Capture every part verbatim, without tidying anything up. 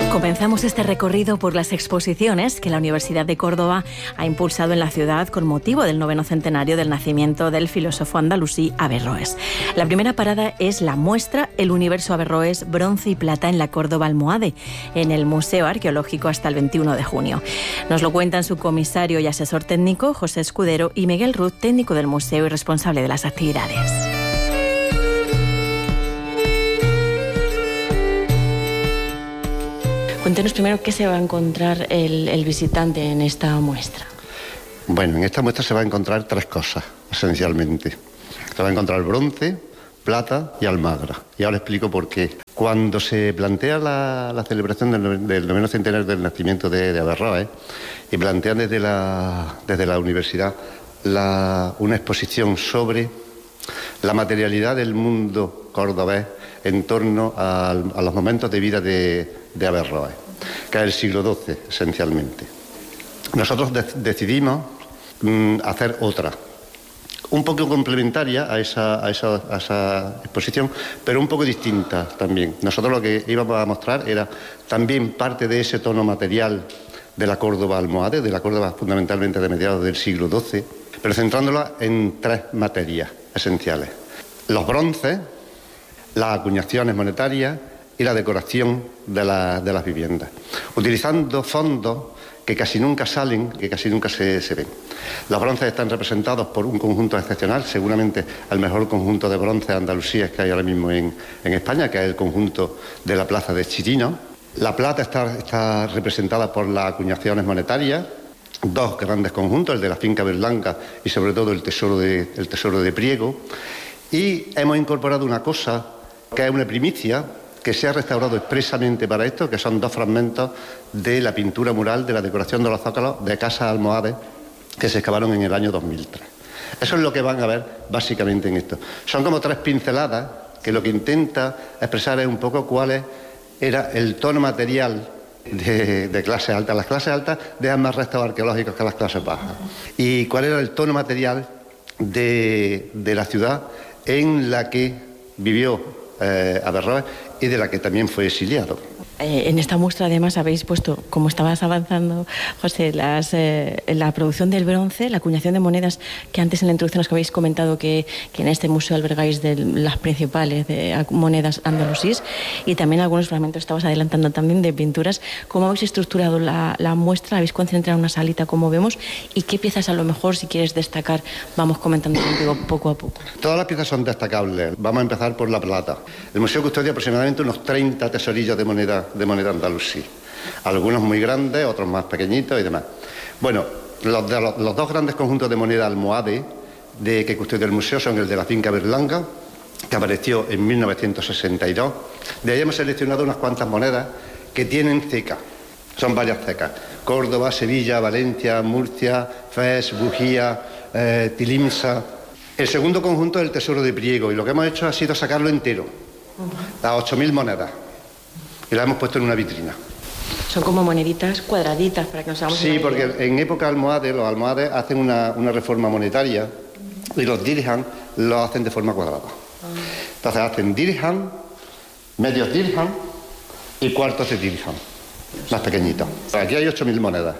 Comenzamos este recorrido por las exposiciones que la Universidad de Córdoba ha impulsado en la ciudad con motivo del noveno centenario del nacimiento del filósofo andalusí Averroes. La primera parada es la muestra El universo Averroes, bronce y plata en la Córdoba Almohade, en el Museo Arqueológico hasta el veintiuno de junio. Nos lo cuentan su comisario y asesor técnico, José Escudero, y Miguel Ruz, técnico del museo y responsable de las actividades. Cuéntenos primero qué se va a encontrar el, el visitante en esta muestra. Bueno, en esta muestra se va a encontrar tres cosas, esencialmente. Se va a encontrar bronce, plata y almagra. Y ahora explico por qué. Cuando se plantea la, la celebración del, del noveno centenario del nacimiento de, de Averroes, y plantean desde la, desde la universidad la, una exposición sobre la materialidad del mundo cordobés en torno a, a los momentos de vida de, de Averroes, que es el siglo doce, esencialmente. Nosotros de, decidimos mm, hacer otra, un poco complementaria a esa, a, esa, a esa exposición, pero un poco distinta también. Nosotros lo que íbamos a mostrar era también parte de ese tono material de la Córdoba almohade, de la Córdoba fundamentalmente de mediados del siglo doce, pero centrándola en tres materias esenciales: los bronces, las acuñaciones monetarias y la decoración de, la, de las viviendas, utilizando fondos que casi nunca salen, que casi nunca se, se ven. Los bronces están representados por un conjunto excepcional, seguramente el mejor conjunto de bronces andalusíes que hay ahora mismo en, en España, que es el conjunto de la Plaza de Chirino. La plata está, está representada por las acuñaciones monetarias, dos grandes conjuntos, el de la finca Berlanga y sobre todo el tesoro de, el tesoro de Priego. Y hemos incorporado una cosa que es una primicia, que se ha restaurado expresamente para esto, que son dos fragmentos de la pintura mural de la decoración de los zócalos de Casas Almohades que se excavaron en el año dos mil tres. Eso es lo que van a ver básicamente en esto. Son como tres pinceladas que lo que intenta expresar es un poco cuál era el tono material de, de clase alta. Las clases altas dejan más restos arqueológicos que las clases bajas. Y cuál era el tono material de, de la ciudad en la que vivió eh, Averroes y de la que también fue exiliado. Eh, en esta muestra además habéis puesto, como estabas avanzando, José, las, eh, la producción del bronce, la acuñación de monedas, que antes en la introducción os habéis comentado que, que en este museo albergáis de las principales de monedas andalusíes, y también algunos fragmentos estabas adelantando también de pinturas. ¿Cómo habéis estructurado la, la muestra? ¿Habéis concentrado en una salita como vemos? ¿Y qué piezas a lo mejor, si quieres destacar, vamos comentando contigo poco a poco? Todas las piezas son destacables. Vamos a empezar por la plata. El museo custodia aproximadamente unos treinta tesorillos de moneda de moneda andalusí, algunos muy grandes, otros más pequeñitos y demás. Bueno, los, de los, los dos grandes conjuntos de moneda almohade de que custodia el museo son el de la finca Berlanga, que apareció en mil novecientos sesenta y dos. De ahí hemos seleccionado unas cuantas monedas que tienen ceca, son varias cecas: Córdoba, Sevilla, Valencia, Murcia, Fez, Bujía, eh, Tilimsa. El segundo conjunto es el tesoro de Priego, y lo que hemos hecho ha sido sacarlo entero, las ocho mil monedas, y la hemos puesto en una vitrina. Son como moneditas cuadraditas para que nos hagamos. Sí, porque en época almohade, los almohades hacen una, una reforma monetaria y los dirham lo hacen de forma cuadrada. Entonces hacen dirham, medios dirham y cuartos de dirham, más pequeñitos. Aquí hay ocho mil monedas.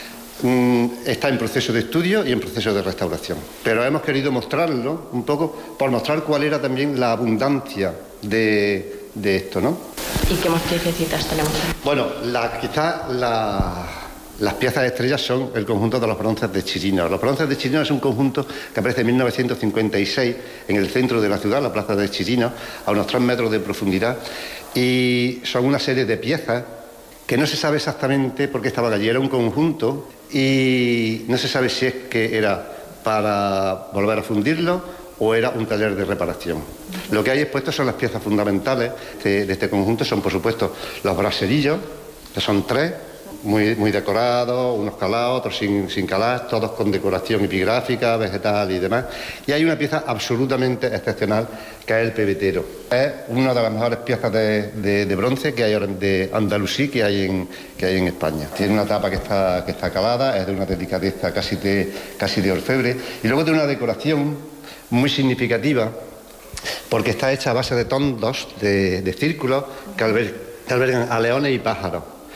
Está en proceso de estudio y en proceso de restauración, pero hemos querido mostrarlo un poco por mostrar cuál era también la abundancia de, de esto, ¿no? ¿Y qué más piececitas tenemos? Bueno, la, quizás la, las piezas estrellas son el conjunto de los bronces de Chirino. Los bronces de Chirino es un conjunto que aparece en mil novecientos cincuenta y seis en el centro de la ciudad, la plaza de Chirino, a unos tres metros de profundidad, y son una serie de piezas que no se sabe exactamente por qué estaban allí. Era un conjunto y no se sabe si es que era para volver a fundirlo o era un taller de reparación. Lo que hay expuesto son las piezas fundamentales de, de este conjunto. Son, por supuesto, los braserillos, que son tres, muy, muy decorados, unos calados, otros sin, sin calar, todos con decoración epigráfica, vegetal y demás. Y hay una pieza absolutamente excepcional, que es el pebetero. Es una de las mejores piezas de, de, de bronce que hay de Andalusí que hay en, que hay en España. Tiene una tapa que está, que está calada, es de una delicadeza casi de, casi de orfebre, y luego tiene una decoración muy significativa, porque está hecha a base de tondos, de, de círculos que, alber, que albergan a leones y pájaros.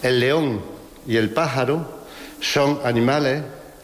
El león y el pájaro son animales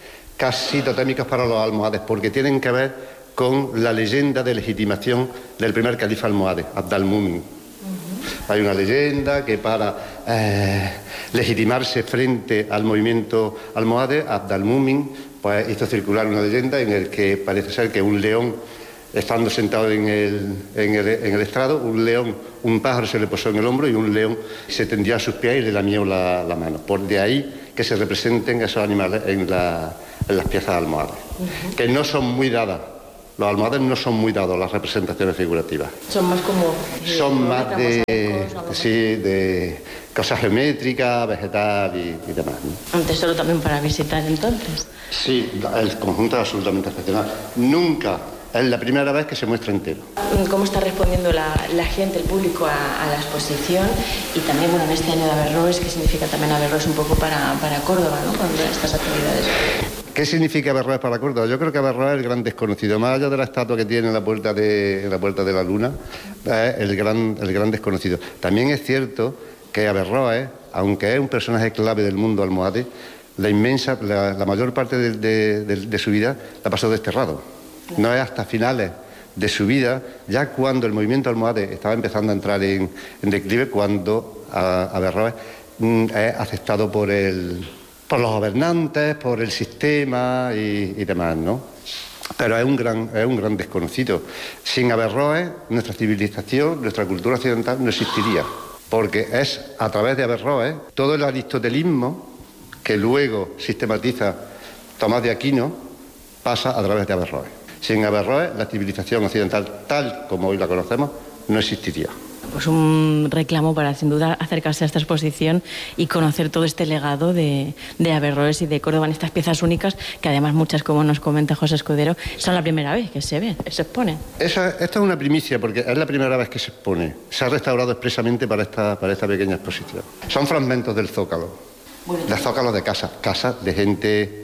casi totémicos para los almohades, porque tienen que ver con la leyenda de legitimación del primer califa almohade, Abd al-Mumin. Uh-huh. Hay una leyenda que para eh, legitimarse frente al movimiento almohade, Abd al-Mumin pues, hizo circular una leyenda en la que parece ser que un león, estando sentado en el, en, el, en el estrado, un león, un pájaro se le posó en el hombro y un león se tendió a sus pies y le lamió la, la mano. Por de ahí que se representen esos animales en, la, en las piezas de almohadas, uh-huh. que no son muy dadas. Los almohades no son muy dados las representaciones figurativas. Son más como... Son más de, de, sí, de cosas geométricas, vegetal y, y demás, ¿no? Un tesoro también para visitar entonces. Sí, el conjunto es absolutamente excepcional. Nunca... Es la primera vez que se muestra entero. ¿Cómo está respondiendo la, la gente, el público a, a la exposición? Y también, bueno, en este año de Averroes, ¿qué significa también Averroes un poco para, para Córdoba, ¿no? Con estas actividades. ¿Qué significa Averroes para Córdoba? Yo creo que Averroes es el gran desconocido. Más allá de la estatua que tiene en la puerta de, en la, puerta de la Luna, es el gran, el gran desconocido. También es cierto que Averroes, aunque es un personaje clave del mundo almohade, la inmensa, la, la mayor parte de, de, de, de su vida la pasó desterrado. No es hasta finales de su vida, ya cuando el movimiento almohade estaba empezando a entrar en, en declive, cuando Averroes mm, es aceptado por, el, por los gobernantes, por el sistema y, y demás, ¿no? Pero es un, gran, es un gran desconocido. Sin Averroes, nuestra civilización, nuestra cultura occidental no existiría, porque es a través de Averroes todo el aristotelismo que luego sistematiza Tomás de Aquino pasa a través de Averroes. Sin Averroes, la civilización occidental, tal como hoy la conocemos, no existiría. Pues un reclamo para, sin duda, acercarse a esta exposición y conocer todo este legado de, de Averroes y de Córdoba en estas piezas únicas, que además muchas, como nos comenta José Escudero, son la primera vez que se ven, se exponen. Esa, esta es una primicia, porque es la primera vez que se expone. Se ha restaurado expresamente para esta, para esta pequeña exposición. Son fragmentos del Zócalo, bueno, del Zócalo de casas, casas de gente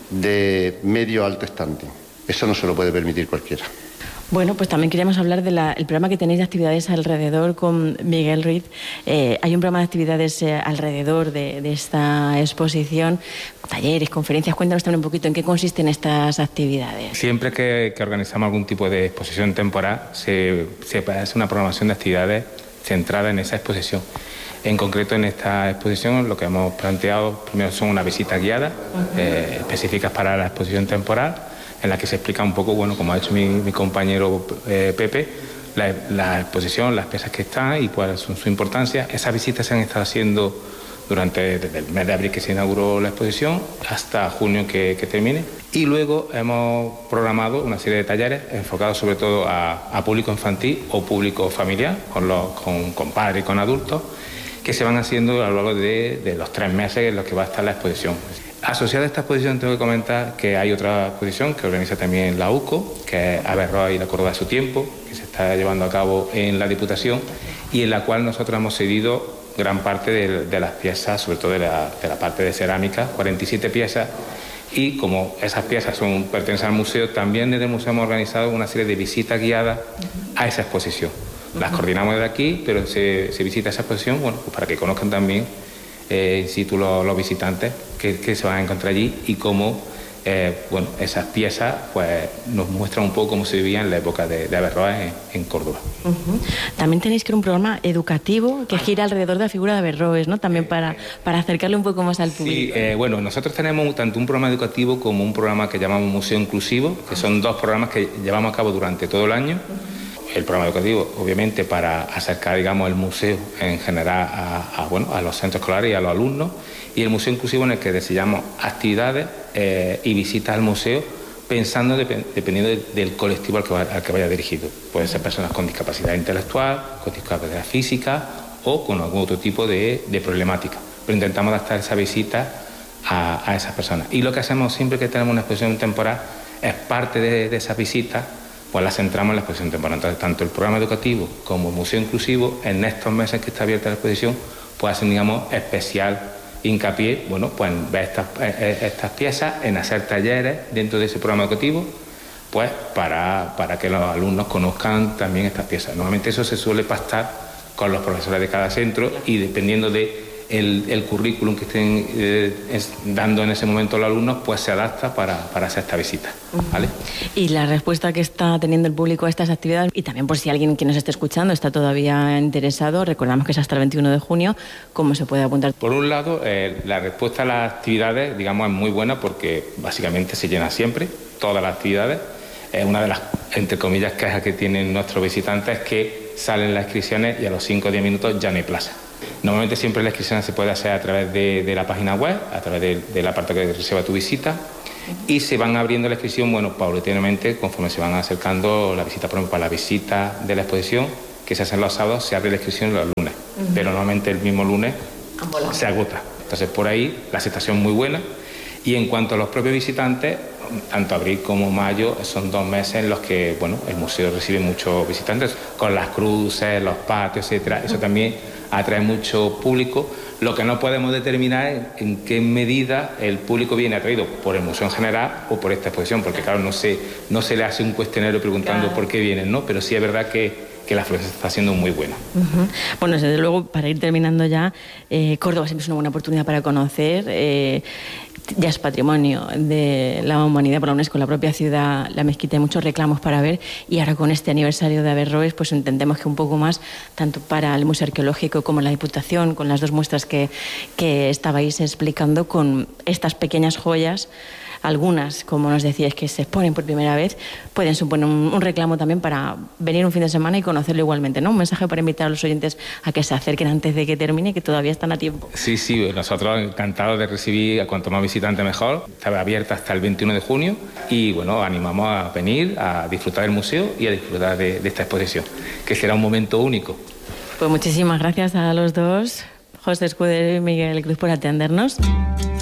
de medio alto estante. Eso no se lo puede permitir cualquiera. Bueno, pues también queríamos hablar del programa que tenéis de actividades alrededor con Miguel Ruiz. Eh, hay un programa de actividades eh, alrededor de, de esta exposición, talleres, conferencias. Cuéntanos también un poquito en qué consisten estas actividades. Siempre que, que organizamos algún tipo de exposición temporal, se, se hace una programación de actividades centrada en esa exposición. En concreto, en esta exposición, lo que hemos planteado primero son unas visitas guiadas, uh-huh. eh, específicas para la exposición temporal, en la que se explica un poco, bueno, como ha hecho mi, mi compañero eh, Pepe, la, la exposición, las piezas que están y cuál son su importancia. Esas visitas se han estado haciendo durante desde el mes de abril que se inauguró la exposición hasta junio que, que termine. Y luego hemos programado una serie de talleres enfocados sobre todo a, a público infantil o público familiar, con, los, con, con padres y con adultos, que se van haciendo a lo largo de, de los tres meses en los que va a estar la exposición. Asociada a esta exposición tengo que comentar que hay otra exposición que organiza también la U C O, que es Averroes y la Córdoba de su tiempo, que se está llevando a cabo en la Diputación y en la cual nosotros hemos cedido gran parte de, de las piezas, sobre todo de la, de la parte de cerámica, cuarenta y siete piezas, y como esas piezas son, pertenecen al museo, también desde el museo hemos organizado una serie de visitas guiadas a esa exposición. Las coordinamos desde aquí, pero se, se visita esa exposición, bueno, pues para que conozcan también eh, in situ los, los visitantes que, que se van a encontrar allí y cómo eh, bueno, esas piezas pues, nos muestran un poco cómo se vivía en la época de, de Averroes en, en Córdoba. Uh-huh. También tenéis que un programa educativo que gira alrededor de la figura de Averroes, ¿no? También para, para acercarle un poco más al público. Sí, eh, bueno, nosotros tenemos tanto un programa educativo como un programa que llamamos Museo Inclusivo, que son dos programas que llevamos a cabo durante todo el año. Uh-huh. El programa educativo, obviamente, para acercar, digamos, el museo en general a, a, bueno, a los centros escolares y a los alumnos, y el museo inclusivo en el que diseñamos actividades eh, y visitas al museo pensando de, dependiendo de, del colectivo al que, va, al que vaya dirigido. Pueden ser personas con discapacidad intelectual, con discapacidad física o con algún otro tipo de, de problemática. Pero intentamos adaptar esa visita a, a esas personas. Y lo que hacemos siempre que tenemos una exposición temporal es parte de, de esas visitas, pues las centramos en la exposición temporal. Entonces, tanto el programa educativo como el museo inclusivo, en estos meses que está abierta la exposición, pues hacen, digamos, especial hincapié, bueno, pues en ver estas, estas piezas, en hacer talleres dentro de ese programa educativo, pues para, para que los alumnos conozcan también estas piezas. Normalmente eso se suele pactar con los profesores de cada centro y dependiendo de el, el currículum que estén eh, es, dando en ese momento los alumnos, pues se adapta para, para hacer esta visita, ¿vale? Y la respuesta que está teniendo el público a estas actividades, y también por si alguien que nos esté escuchando está todavía interesado, recordamos que es hasta el veintiuno de junio, ¿cómo se puede apuntar? Por un lado, eh, la respuesta a las actividades, digamos, es muy buena porque básicamente se llena siempre, todas las actividades. Eh, una de las, entre comillas, quejas que tienen nuestros visitantes es que salen las inscripciones y a los cinco o diez minutos ya no hay plaza. Normalmente siempre la inscripción se puede hacer a través de, de la página web, a través de, del apartado que reserva tu visita, y se van abriendo la inscripción, bueno, paulatinamente, conforme se van acercando la visita. Por ejemplo, para la visita de la exposición, que se hacen los sábados, se abre la inscripción los lunes, uh-huh. pero normalmente el mismo lunes se agota. Entonces, por ahí, la aceptación es muy buena. Y en cuanto a los propios visitantes, tanto abril como mayo son dos meses en los que, bueno, el museo recibe muchos visitantes, con las cruces, los patios, etcétera. Eso también atrae mucho público. Lo que no podemos determinar es en qué medida el público viene atraído por el museo en general o por esta exposición, porque claro, no se, no se le hace un cuestionario preguntando claro. por qué vienen, ¿no? Pero sí es verdad que que la afluencia está siendo muy buena. Uh-huh. Bueno, desde luego, para ir terminando ya, eh, Córdoba siempre es una buena oportunidad para conocer. Eh, ya es patrimonio de la humanidad por la UNESCO, la propia ciudad, la mezquita, hay muchos reclamos para ver, y ahora con este aniversario de Averroes, pues entendemos que un poco más, tanto para el Museo Arqueológico como la Diputación, con las dos muestras que, que estabais explicando, con estas pequeñas joyas, algunas, como nos decíais, que se exponen por primera vez, pueden suponer un, un reclamo también para venir un fin de semana y conocerlo igualmente, ¿no? Un mensaje para invitar a los oyentes a que se acerquen antes de que termine, que todavía están a tiempo. Sí, sí, nosotros encantados de recibir a cuanto más visitantes mejor. Está abierta hasta el veintiuno de junio y, bueno, animamos a venir a disfrutar del museo y a disfrutar de, de esta exposición, que será un momento único. Pues muchísimas gracias a los dos, José Escudero y Miguel Cruz, por atendernos.